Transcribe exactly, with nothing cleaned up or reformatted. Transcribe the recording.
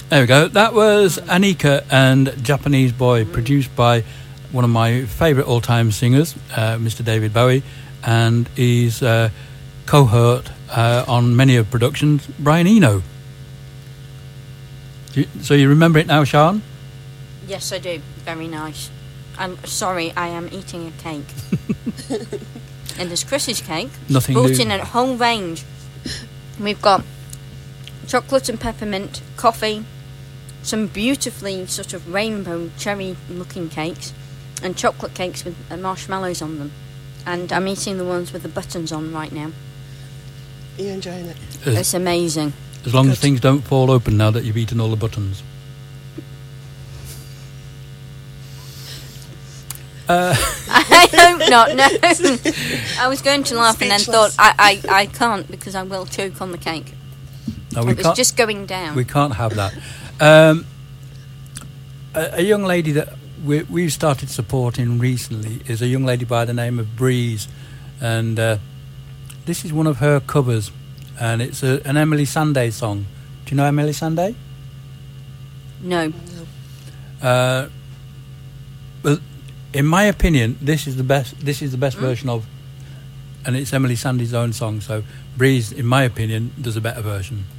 There we go. That was Anika and Japanese Boy, produced by one of my favourite all-time singers, uh, Mister David Bowie, and he's uh, cohort uh, on many of productions, Brian Eno. Do you, so you remember it now, Sian? Yes, I do. Very nice. I'm sorry, I am eating a cake. And there's Chris's cake. Nothing brought new. in a whole range. We've got chocolate and peppermint, coffee, some beautifully sort of rainbow cherry-looking cakes, and chocolate cakes with uh, marshmallows on them. And I'm eating the ones with the buttons on right now. Are you enjoying it? As, It's amazing. as long Good. as things don't fall open now that you've eaten all the buttons. Uh, I hope not, no. I was going to laugh and then thought, Speechless. I, I, I can't because I will choke on the cake. no, we It was can't. just going down. We can't have that. Um, a, a young lady that we, we've started supporting recently is a young lady by the name of Breeze, and uh, this is one of her covers, and it's a, an Emily Sandé song. Do you know Emily Sandé? No. Uh, well, in my opinion, this is the best. This is the best Mm. version of, and it's Emily Sandé's own song. So Breeze, in my opinion, does a better version.